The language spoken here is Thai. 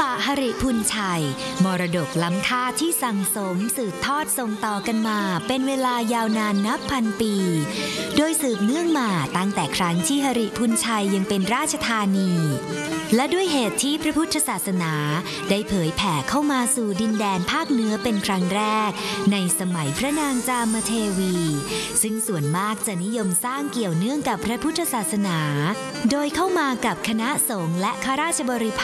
ปะหริพุนชัยมรดกล้ำค่าที่สั่งสมสืบทอดส่งต่อกันมาเป็นเวลายาวนานนับพันปีโดยสืบเนื่องมาตั้งแต่ครั้งที่หริพุนชัยยังเป็นราชธานีและด้วยเหตุที่พระพุทธศาสนาได้เผยแผ่เข้ามาสู่ดินแดนภาคเหนือเป็นครั้งแรกในสมัยพระนางจามเทวีซึ่งส่วนมากจะนิยมสร้างเกี่ยวเนื่องกับพระพุทธศาสนาโดยเข้ามากับคณะสงฆ์และข้าราชบริพาร